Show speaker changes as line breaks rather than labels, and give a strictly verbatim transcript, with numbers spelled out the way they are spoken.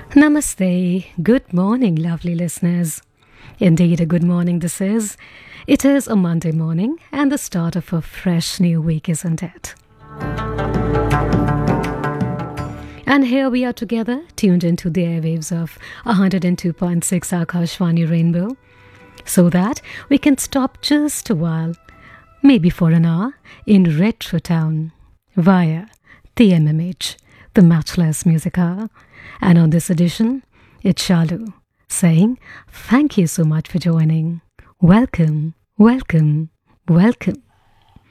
Namaste. Good morning, lovely listeners. Indeed, a good morning this is. It is a Monday morning and the start of a fresh new week, isn't it? And here we are together, tuned into the airwaves of one oh two point six Akashvani Rainbow, so that we can stop just a while, maybe for an hour, in Retro Town via the M M H, the Matchless Music Hour. And on this edition, it's Shalu saying thank you so much for joining. Welcome, welcome, welcome.